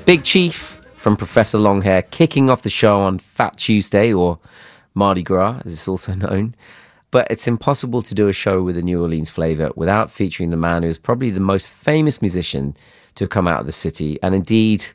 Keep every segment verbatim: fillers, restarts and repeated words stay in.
Big Chief from Professor Longhair kicking off the show on Fat Tuesday, or Mardi Gras as it's also known. But it's impossible to do a show with a New Orleans flavour without featuring the man who is probably the most famous musician to have come out of the city, and indeed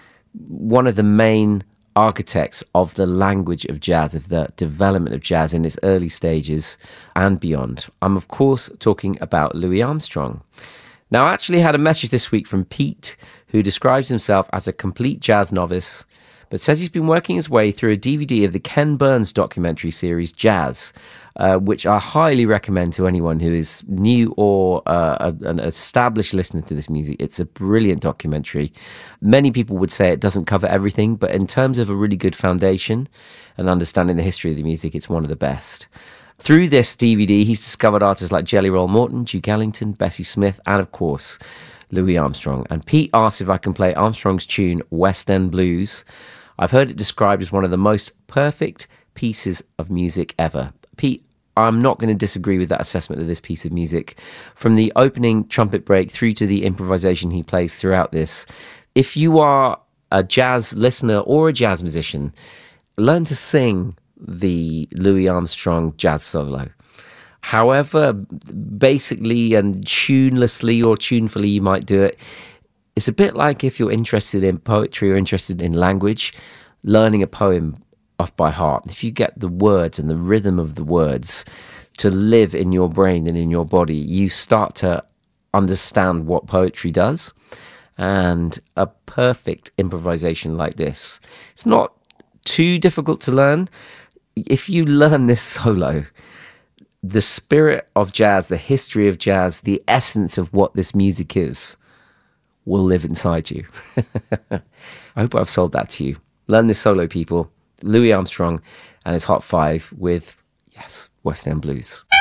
one of the main architects of the language of jazz, of the development of jazz in its early stages and beyond. I'm of course talking about Louis Armstrong. Now, I actually had a message this week from Pete, who describes himself as a complete jazz novice, but says he's been working his way through a D V D of the Ken Burns documentary series Jazz, uh, which I highly recommend to anyone who is new or uh, a, an established listener to this music. It's a brilliant documentary. Many people would say it doesn't cover everything, but in terms of a really good foundation and understanding the history of the music, it's one of the best. Through this D V D, he's discovered artists like Jelly Roll Morton, Duke Ellington, Bessie Smith, and of course, Louis Armstrong. And Pete asked if I can play Armstrong's tune, West End Blues. I've heard it described as one of the most perfect pieces of music ever. Pete, I'm not going to disagree with that assessment of this piece of music. From the opening trumpet break through to the improvisation he plays throughout this, if you are a jazz listener or a jazz musician, learn to sing the Louis Armstrong jazz solo. However basically and tunelessly or tunefully you might do it, it's a bit like if you're interested in poetry or interested in language, learning a poem off by heart. If you get the words and the rhythm of the words to live in your brain and in your body, you start to understand what poetry does. And a perfect improvisation like this, it's not too difficult to learn. If you learn this solo, the spirit of jazz, the history of jazz, the essence of what this music is, will live inside you. I hope I've sold that to you. Learn this solo, people. Louis Armstrong and his Hot Five with, yes, West End Blues.